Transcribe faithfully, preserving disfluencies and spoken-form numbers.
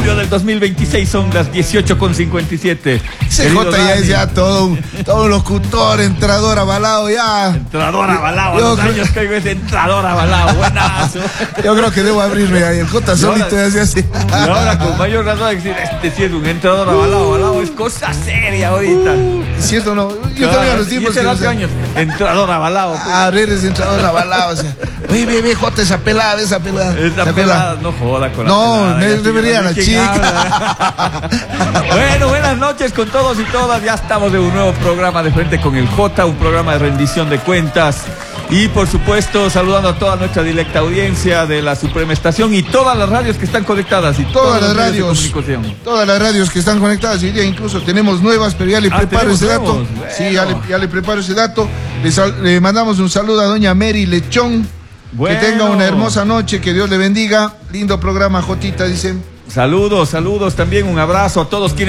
julio del dos mil veintiséis, son las dieciocho con cincuenta y siete. C J ya es ya todo un, todo un locutor, entrador avalado ya. Entrador avalado, Yo a los creo- años que es entrador avalado, buenazo. Yo creo que debo abrirme ahí. El J solito ya se hace. Y ahora con mayor razón decir, este sí es un entrador avalado, avalado, es cosa seria ahorita. ¿Es cierto o no? Yo todavía los tiempos que... o hace sea, años, entrador avalado. pues. Ah, eres entrador avalado. O sea, oye, bebé, J, esa pelada, esa pelada. Esa ¿Te pelada, acuerdas? no joda con la No, pelada. me ya sí, debería ya no la sé quién chica. habla. Bueno, buenas noches con todos y todas. Ya estamos de un nuevo programa de Frente con el J, un programa de rendición de cuentas. Y por supuesto, saludando a toda nuestra directa audiencia de la Suprema Estación y todas las radios que están conectadas y Todas las los medios de radios, comunicación. todas las radios que están conectadas, hoy día incluso tenemos nuevas, pero ya le Ah, preparo tenemos ese dato. nuevos, Sí, ya le, bueno. ya le preparo ese dato. Le, sal- le mandamos un saludo a doña Mary Lechón. Bueno. Que tenga una hermosa noche, que Dios le bendiga. Lindo programa, Jotita, dicen. Saludos, saludos también, un abrazo a todos quienes